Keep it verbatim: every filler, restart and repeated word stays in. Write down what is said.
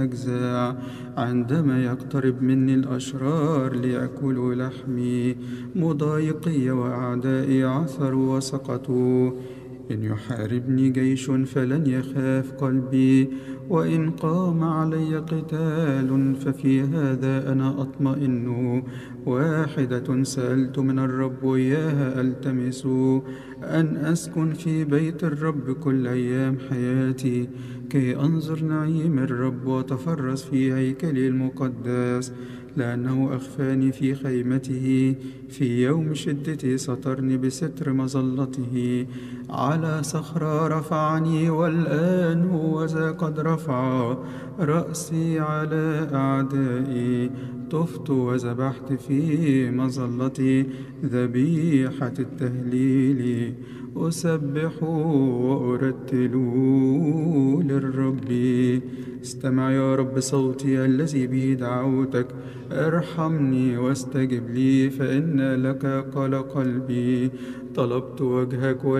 أجزع عندما يقترب مني الأشرار ليأكلوا لحمي. مضايقي وأعدائي عثروا وسقطوا. إن يحاربني جيش فلن يخاف قلبي، وإن قام علي قتال ففي هذا أنا أطمئن. واحدة سألت من الرب إياها ألتمس، أن أسكن في بيت الرب كل أيام حياتي، كي أنظر نعيم الرب وأتفرس في هيكله المقدس. لأنه أخفاني في خيمته، في يوم شدتي سترني بستر مظلته. على صخرة رفعني، والآن هو ذا قد رفع رأسي على أعدائي. طفت وذبحت في مظلتي ذبيحة التهليل. أسبح وأرتل للرب. استمع يا رب صوتي الذي به دعوتك، ارحمني واستجب لي، فإن لك قال قلبي. طلبت وجهك